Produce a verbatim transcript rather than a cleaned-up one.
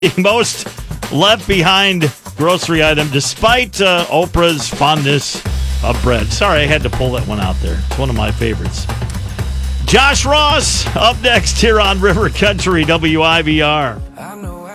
most left behind grocery item despite uh, Oprah's fondness of bread. Sorry, I had to pull that one out there. It's one of my favorites. Josh Ross up next here on River Country W I V R.